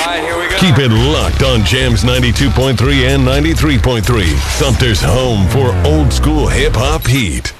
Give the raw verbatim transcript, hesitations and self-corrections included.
right, here we go. Keep it locked on Jams ninety-two point three and ninety-three point three. Sumter's home for old school hip hop heat.